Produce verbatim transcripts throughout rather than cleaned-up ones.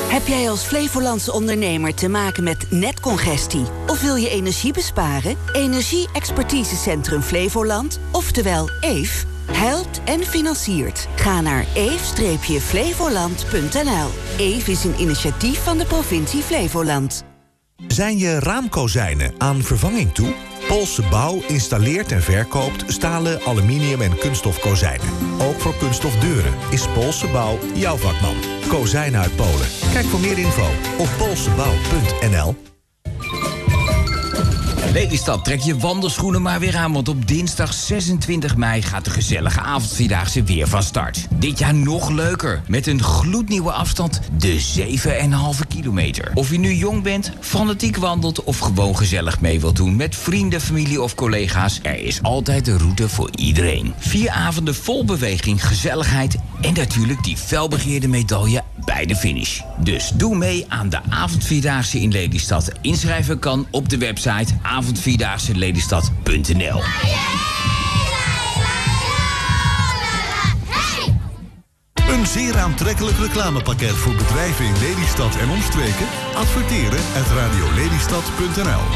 Heb jij als Flevolandse ondernemer te maken met netcongestie? Of wil je energie besparen? Energie-expertisecentrum Flevoland, oftewel E F, helpt en financiert. Ga naar e f streepje flevoland punt n l. E F is een initiatief van de provincie Flevoland. Zijn je raamkozijnen aan vervanging toe? Poolse Bouw installeert en verkoopt stalen, aluminium en kunststof kozijnen. Ook voor kunststof deuren is Poolse Bouw jouw vakman. Kozijnen uit Polen. Kijk voor meer info op poolsebouw punt n l. Lelystad, trek je wandelschoenen maar weer aan, want op dinsdag zesentwintig mei gaat de gezellige avondvierdaagse weer van start. Dit jaar nog leuker, met een gloednieuwe afstand, de zeven komma vijf kilometer. Of je nu jong bent, fanatiek wandelt of gewoon gezellig mee wilt doen met vrienden, familie of collega's, er is altijd een route voor iedereen. Vier avonden vol beweging, gezelligheid en natuurlijk die felbegeerde medaille bij de finish. Dus doe mee aan de avondvierdaagse in Lelystad. Inschrijven kan op de website avondvierdaagse lelystad punt n l. Een zeer aantrekkelijk reclamepakket voor bedrijven in Lelystad en omstreken? Adverteren at radio lelystad punt n l.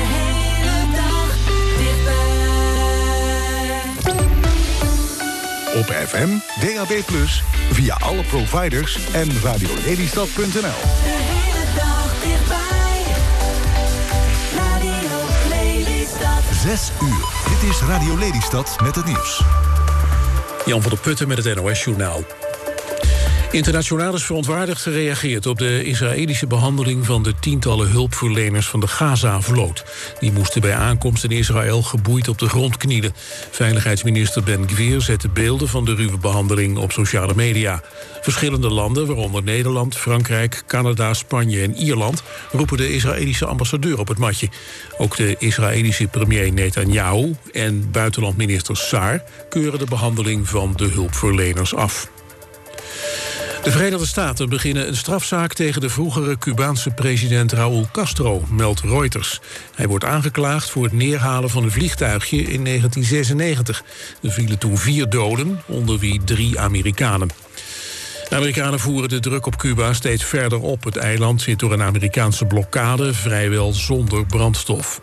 Op F M, D A B plus, via alle providers en radio lelystad punt n l. De hele dag dichtbij. Radio Lelystad. Zes uur. Dit is Radio Lelystad met het nieuws. Jan van der Putten met het N O S-journaal. Internationaal is verontwaardigd gereageerd op de Israëlische behandeling van de tientallen hulpverleners van de Gaza-vloot. Die moesten bij aankomst in Israël geboeid op de grond knielen. Veiligheidsminister Ben Gvir zette beelden van de ruwe behandeling op sociale media. Verschillende landen, waaronder Nederland, Frankrijk, Canada, Spanje en Ierland, roepen de Israëlische ambassadeur op het matje. Ook de Israëlische premier Netanyahu en buitenlandminister Saar keuren de behandeling van de hulpverleners af. De Verenigde Staten beginnen een strafzaak tegen de vroegere Cubaanse president Raúl Castro, meldt Reuters. Hij wordt aangeklaagd voor het neerhalen van een vliegtuigje in negentien zesennegentig. Er vielen toen vier doden, onder wie drie Amerikanen. De Amerikanen voeren de druk op Cuba steeds verder op. Het eiland zit door een Amerikaanse blokkade vrijwel zonder brandstof.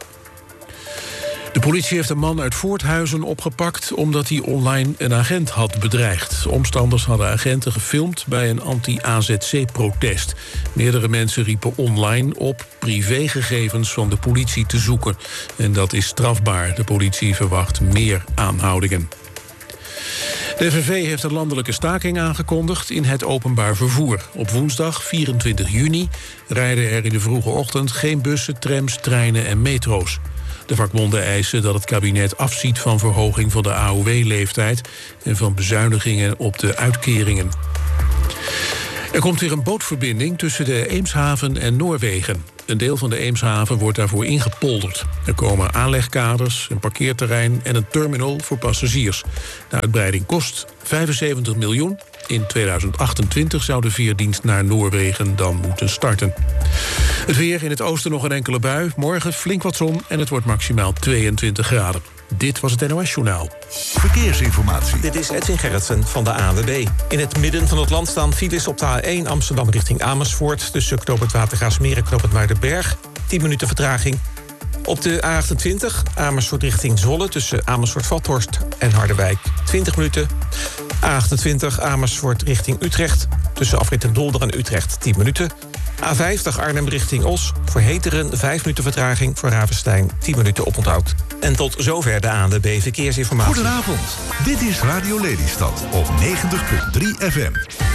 De politie heeft een man uit Voorthuizen opgepakt omdat hij online een agent had bedreigd. Omstanders hadden agenten gefilmd bij een anti-A Z C-protest. Meerdere mensen riepen online op privégegevens van de politie te zoeken. En dat is strafbaar. De politie verwacht meer aanhoudingen. De F N V heeft een landelijke staking aangekondigd in het openbaar vervoer. Op woensdag, vierentwintig juni, rijden er in de vroege ochtend geen bussen, trams, treinen en metro's. De vakbonden eisen dat het kabinet afziet van verhoging van de A O W-leeftijd en van bezuinigingen op de uitkeringen. Er komt weer een bootverbinding tussen de Eemshaven en Noorwegen. Een deel van de Eemshaven wordt daarvoor ingepolderd. Er komen aanlegkaders, een parkeerterrein en een terminal voor passagiers. De uitbreiding kost vijfenzeventig miljoen. In tweeduizend achtentwintig zou de veerdienst naar Noorwegen dan moeten starten. Het weer, in het oosten nog een enkele bui. Morgen flink wat zon en het wordt maximaal tweeëntwintig graden. Dit was het N O S-journaal. Verkeersinformatie. Dit is Edwin Gerritsen van de A N W B. In het midden van het land staan files op de A één Amsterdam richting Amersfoort. Tussen knooppunt Watergraafsmeer en knooppunt Muidenberg. tien minuten vertraging. Op de A achtentwintig Amersfoort richting Zwolle. Tussen Amersfoort-Vathorst en Harderwijk. twintig minuten. A achtentwintig Amersfoort richting Utrecht. Tussen afrit en Dolder en Utrecht tien minuten. A vijftig Arnhem richting Os. Voor Heteren vijf minuten vertraging. Voor Ravenstein tien minuten oponthoud. En tot zover de A N W B Verkeersinformatie. Goedenavond. Dit is Radio Lelystad op negentig komma drie F M.